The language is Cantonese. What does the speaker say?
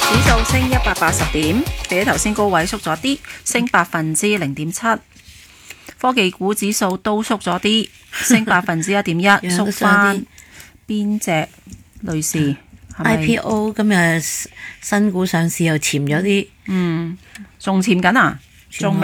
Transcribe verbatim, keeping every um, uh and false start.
指數升一百八十點，比頭先高位縮咗啲，升百分之零點七。科技股指數都縮咗啲，升百分之一點一，縮翻邊隻類似 I P O 今日新股上市又潛咗啲， 嗯，仲潛緊啊？仲未